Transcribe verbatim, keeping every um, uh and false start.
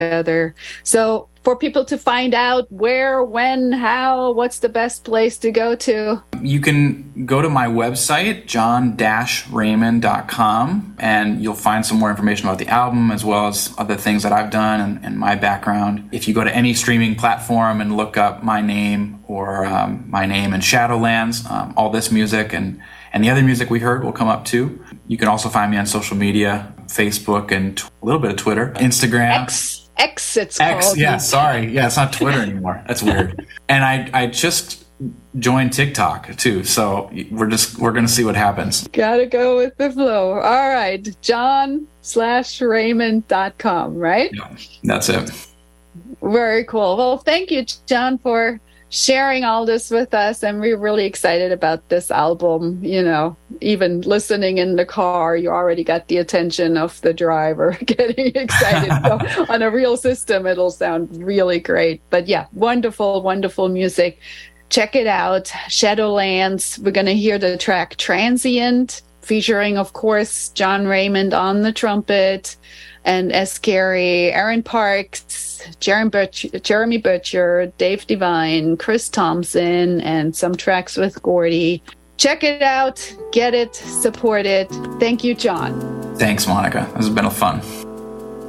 together. So for people to find out where, when, how, what's the best place to go to? You can go to my website, john dash raymond dot com, and you'll find some more information about the album as well as other things that I've done and, and my background. If you go to any streaming platform and look up my name or um, my name and Shadowlands, um, all this music and, and the other music we heard will come up too. You can also find me on social media, Facebook and t- a little bit of Twitter, Instagram. X. X, it's X, called. yeah, sorry. Yeah, it's not Twitter anymore. That's weird. And I I just joined TikTok too, so we're just we're gonna see what happens. Gotta go with the flow. All right, John slash Raymond dot com, right? Yeah, that's it. Very cool. Well, thank you, John, for sharing all this with us, and we're really excited about this album. You know, even listening in the car, you already got the attention of the driver getting excited. So on a real system, it'll sound really great. But yeah, wonderful, wonderful music. Check it out. Shadowlands. We're going to hear the track Transient, featuring, of course, John Raymond on the trumpet, and S. Carey, Aaron Parks, Jeremy Butcher, Jeremy Butcher, Dave Devine, Chris Thompson, and some tracks with Gordy. Check it out, get it, support it. Thank you, John. Thanks, Monica. This has been a fun.